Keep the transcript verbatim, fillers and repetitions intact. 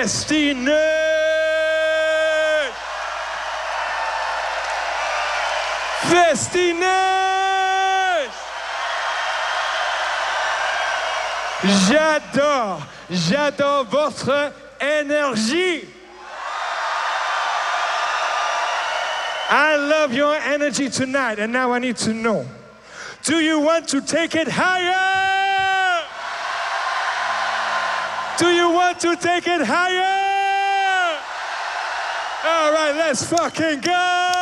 Festineuses! Festineuses! J'adore, j'adore votre énergie. I love your energy tonight, and now I need to know, do you want to take it higher? Do you want to take it higher? All right, let's fucking go!